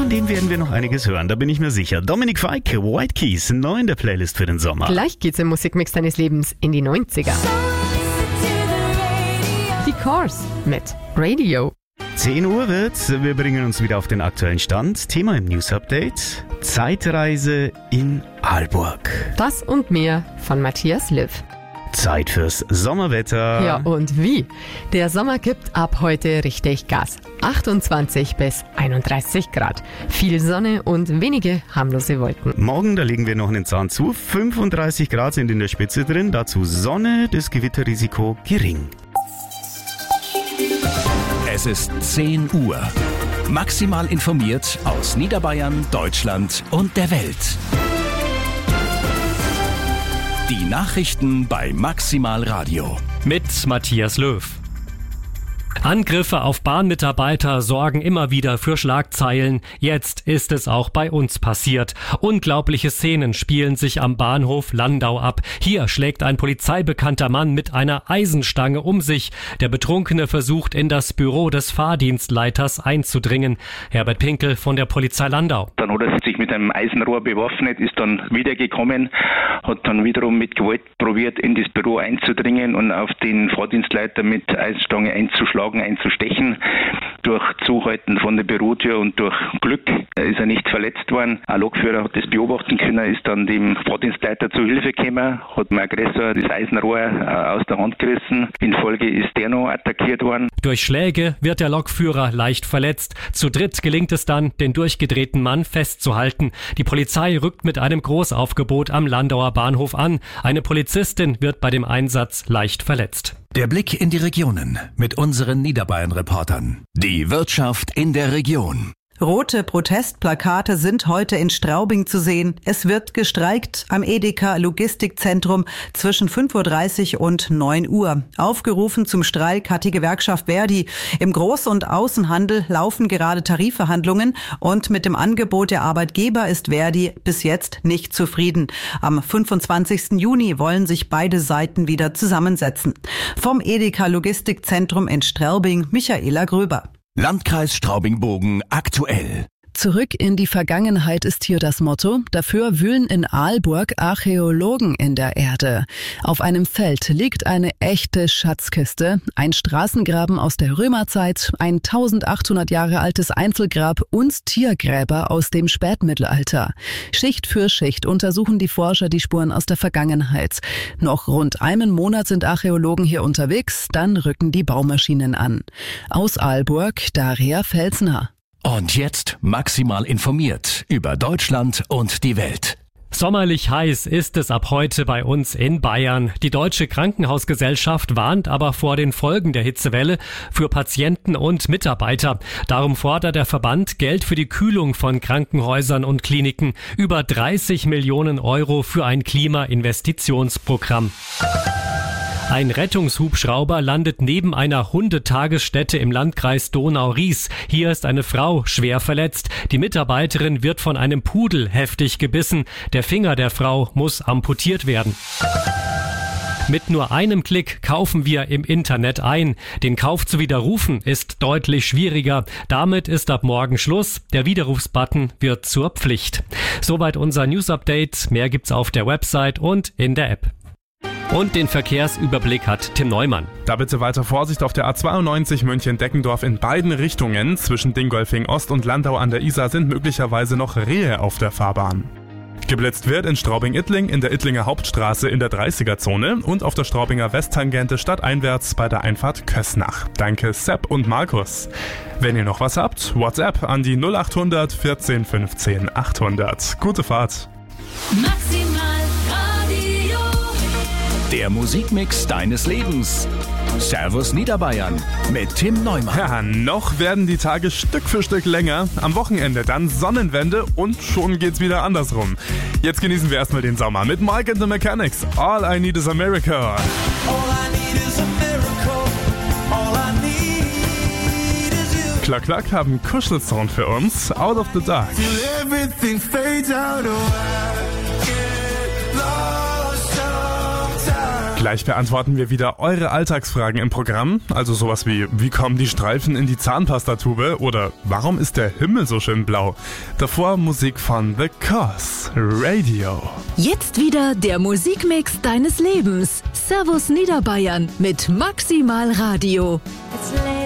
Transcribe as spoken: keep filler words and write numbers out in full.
von dem werden wir noch einiges hören, da bin ich mir sicher. Dominik Fike, White Keys, neu in der Playlist für den Sommer. Gleich geht's im Musikmix deines Lebens in die neunziger. Die Cars mit Radio. zehn Uhr wird's, wir bringen uns wieder auf den aktuellen Stand. Thema im News Update: Zeitreise in Aalborg. Das und mehr von Matthias Löw. Zeit fürs Sommerwetter. Ja, und wie? Der Sommer gibt ab heute richtig Gas. achtundzwanzig bis einunddreißig Grad. Viel Sonne und wenige harmlose Wolken. Morgen, da legen wir noch einen Zahn zu. fünfunddreißig Grad sind in der Spitze drin. Dazu Sonne, das Gewitterrisiko gering. Es ist zehn Uhr. Maximal informiert aus Niederbayern, Deutschland und der Welt. Die Nachrichten bei Maximal Radio. Mit Matthias Löw. Angriffe auf Bahnmitarbeiter sorgen immer wieder für Schlagzeilen. Jetzt ist es auch bei uns passiert. Unglaubliche Szenen spielen sich am Bahnhof Landau ab. Hier schlägt ein polizeibekannter Mann mit einer Eisenstange um sich. Der Betrunkene versucht, in das Büro des Fahrdienstleiters einzudringen. Herbert Pinkel von der Polizei Landau. Dann hat er sich mit einem Eisenrohr bewaffnet, ist dann wiedergekommen, hat dann wiederum mit Gewalt probiert, in das Büro einzudringen und auf den Fahrdienstleiter mit Eisenstange einzuschlagen, einzustechen. Durch Zuhalten von der Bürotür und durch Glück ist er nicht verletzt worden. Ein Lokführer hat das beobachten können, ist dann dem Fahrdienstleiter zu Hilfe gekommen, hat dem Aggressor das Eisenrohr aus der Hand gerissen. In Folge ist der noch attackiert worden. Durch Schläge wird der Lokführer leicht verletzt. Zu dritt gelingt es dann, den durchgedrehten Mann festzuhalten. Die Polizei rückt mit einem Großaufgebot am Landauer Bahnhof an. Eine Polizistin wird bei dem Einsatz leicht verletzt. Der Blick in die Regionen mit unseren Niederbayern-Reportern. Die Wirtschaft in der Region. Rote Protestplakate sind heute in Straubing zu sehen. Es wird gestreikt am Edeka Logistikzentrum zwischen fünf Uhr dreißig und neun Uhr. Aufgerufen zum Streik hat die Gewerkschaft Verdi. Im Groß- und Außenhandel laufen gerade Tarifverhandlungen und mit dem Angebot der Arbeitgeber ist Verdi bis jetzt nicht zufrieden. Am fünfundzwanzigsten Juni wollen sich beide Seiten wieder zusammensetzen. Vom Edeka Logistikzentrum in Straubing, Michaela Gröber. Landkreis Straubing-Bogen aktuell. Zurück in die Vergangenheit ist hier das Motto. Dafür wühlen in Aalborg Archäologen in der Erde. Auf einem Feld liegt eine echte Schatzkiste, ein Straßengraben aus der Römerzeit, ein eintausendachthundert Jahre altes Einzelgrab und Tiergräber aus dem Spätmittelalter. Schicht für Schicht untersuchen die Forscher die Spuren aus der Vergangenheit. Noch rund einen Monat sind Archäologen hier unterwegs, dann rücken die Baumaschinen an. Aus Aalborg, Daria Felsner. Und jetzt maximal informiert über Deutschland und die Welt. Sommerlich heiß ist es ab heute bei uns in Bayern. Die Deutsche Krankenhausgesellschaft warnt aber vor den Folgen der Hitzewelle für Patienten und Mitarbeiter. Darum fordert der Verband Geld für die Kühlung von Krankenhäusern und Kliniken. Über dreißig Millionen Euro für ein Klimainvestitionsprogramm. Ein Rettungshubschrauber landet neben einer Hundetagesstätte im Landkreis Donau-Ries. Hier ist eine Frau schwer verletzt. Die Mitarbeiterin wird von einem Pudel heftig gebissen. Der Finger der Frau muss amputiert werden. Mit nur einem Klick kaufen wir im Internet ein. Den Kauf zu widerrufen ist deutlich schwieriger. Damit ist ab morgen Schluss. Der Widerrufsbutton wird zur Pflicht. Soweit unser News-Update. Mehr gibt's auf der Website und in der App. Und den Verkehrsüberblick hat Tim Neumann. Da bitte weiter Vorsicht auf der A zweiundneunzig München-Deckendorf in beiden Richtungen. Zwischen Dingolfing Ost und Landau an der Isar sind möglicherweise noch Rehe auf der Fahrbahn. Geblitzt wird in Straubing-Ittling, in der Ittlinger Hauptstraße in der dreißiger-Zone und auf der Straubinger Westtangente stadteinwärts bei der Einfahrt Kösnach. Danke Sepp und Markus. Wenn ihr noch was habt, WhatsApp an die null achthundert vierzehn fünfzehn achthundert. Gute Fahrt. Maximal Radio. Der Musikmix deines Lebens. Servus Niederbayern mit Tim Neumann. Ja, noch werden die Tage Stück für Stück länger. Am Wochenende dann Sonnenwende und schon geht's wieder andersrum. Jetzt genießen wir erstmal den Sommer mit Mike and the Mechanics. All I Need is a Miracle. All I need is a miracle. All I need is you. Klack Klack haben Kuschelsound für uns. Out of the Dark. Till everything fades out. Oh, I get lost sometimes. Gleich beantworten wir wieder eure Alltagsfragen im Programm, also sowas wie, wie kommen die Streifen in die Zahnpastatube oder warum ist der Himmel so schön blau? Davor Musik von The Cause, Radio. Jetzt wieder der Musikmix deines Lebens. Servus Niederbayern mit Maximal Radio. It's